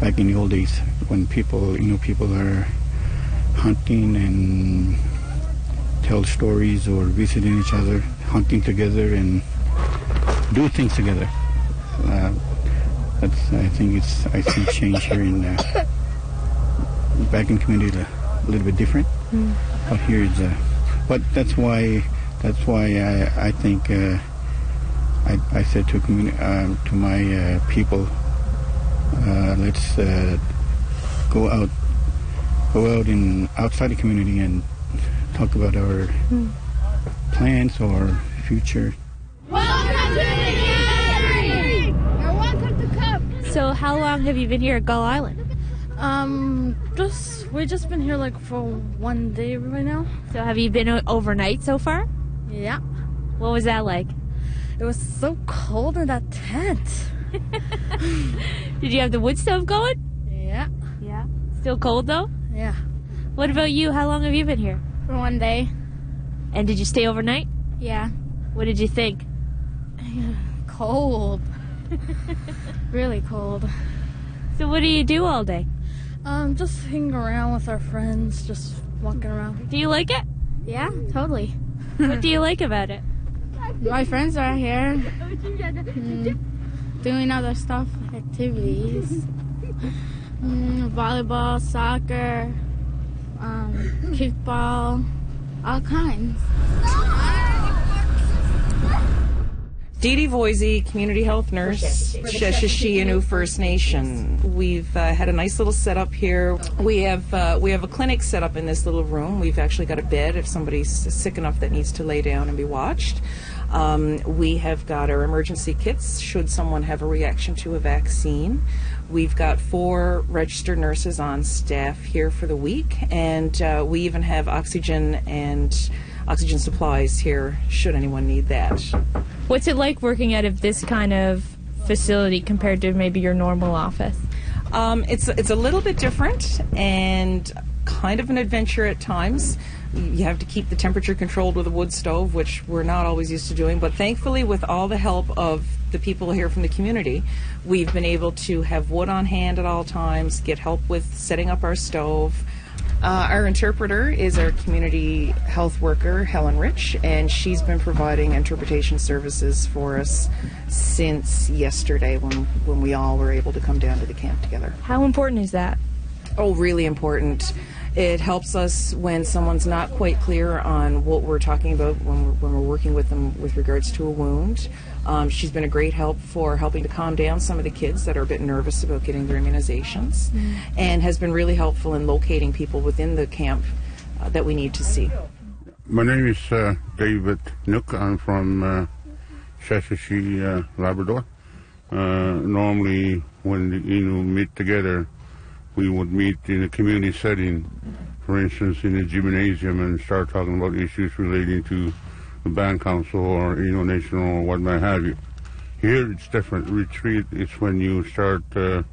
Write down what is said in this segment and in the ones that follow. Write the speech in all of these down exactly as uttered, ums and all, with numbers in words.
back in the old days when people, you know, people are hunting and tell stories or visiting each other, hunting together and do things together. Uh, that's, I think it's, I see change here in, uh, back in community a little bit different, mm. but here it's, uh, but that's why, that's why I, I think, uh, I, I said to communi- uh, to my uh, people, uh, let's uh, go out, go out in outside the community and talk about our mm. plans or future. Welcome to the gathering! You're welcome to come. So, how long have you been here at Gull Island? Um, just we've just been here like for one day right now. So, have you been overnight so far? Yeah. What was that like? It was so cold in that tent. Did you have the wood stove going? Yeah. Yeah. Still cold though? Yeah. What about you? How long have you been here? For one day. And did you stay overnight? Yeah. What did you think? Cold. Really cold. So what do you do all day? Um, just hanging around with our friends, just walking around. Do you like it? Yeah, totally. What do you like about it? My friends are here mm, doing other stuff, activities. Mm, volleyball, soccer, um, kickball, all kinds. Dee Dee Voisey, community health nurse, Sheshatshianu First Nation. We've uh, had a nice little setup here. We have uh, we have a clinic set up in this little room. We've actually got a bed if somebody's sick enough that needs to lay down and be watched. Um, we have got our emergency kits should someone have a reaction to a vaccine. We've got four registered nurses on staff here for the week, and uh, we even have oxygen and oxygen supplies here should anyone need that. What's it like working out of this kind of facility compared to maybe your normal office? Um, it's it's a little bit different and kind of an adventure at times. You have to keep the temperature controlled with a wood stove, which we're not always used to doing, but thankfully with all the help of the people here from the community, we've been able to have wood on hand at all times, get help with setting up our stove. Uh, our interpreter is our community health worker, Helen Rich, and she's been providing interpretation services for us since yesterday when, when we all were able to come down to the camp together. How important is that? Oh, really important. It helps us when someone's not quite clear on what we're talking about when we're, when we're working with them with regards to a wound. Um, she's been a great help for helping to calm down some of the kids that are a bit nervous about getting their immunizations, mm. and has been really helpful in locating people within the camp uh, that we need to see. My name is uh, David Nook. I'm from uh, Sheshatshiu, uh, Labrador. Uh, normally when the Innu meet together, we would meet in a community setting, for instance in a gymnasium, and start talking about issues relating to the band council or Innu Nation or what might have you. Here it's different. Retreat is when you start uh,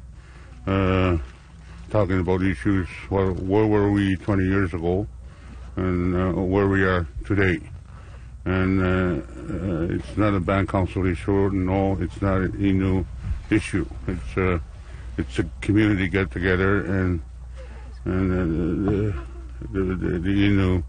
uh, talking about issues. Well, where were we twenty years ago, and uh, where we are today. And uh, uh, it's not a band council issue. No, it's not an Innu issue. It's uh, it's a community get together, and and uh, the, the, the, the Innu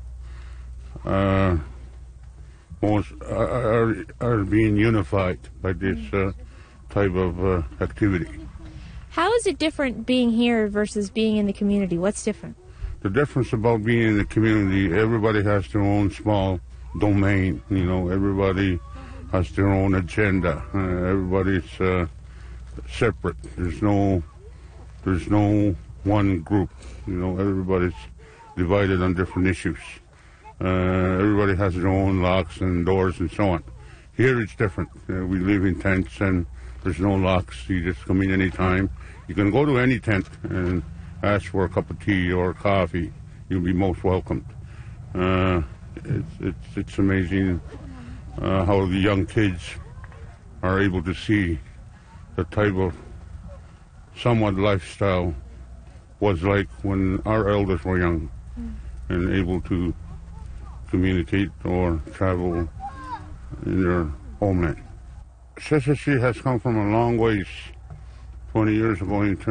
uh, most are, are being unified by this uh, type of uh, activity. How is it different being here versus being in the community? What's different? The difference about being in the community, everybody has their own small domain. You know, everybody has their own agenda. Uh, everybody's uh, separate. There's no, there's no one group. You know, everybody's divided on different issues. Uh, everybody has their own locks and doors and so on. Here it's different. Uh, we live in tents and there's no locks. You just come in any time. You can go to any tent and ask for a cup of tea or coffee. You'll be most welcomed. Uh, it's, it's, it's amazing uh, how the young kids are able to see the type of somewhat lifestyle was like when our elders were young, mm. and able to communicate or travel in their homeland. Sheshatshiu has come from a long ways, twenty years ago in terms